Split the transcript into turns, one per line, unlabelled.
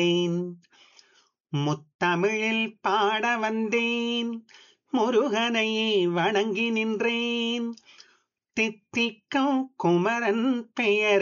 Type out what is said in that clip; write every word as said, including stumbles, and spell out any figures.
முத்தமிழில் பாட வந்தேன் முருகனையே வணங்கி நின்றேன் தித்திக்கும் குமரன் பெயரை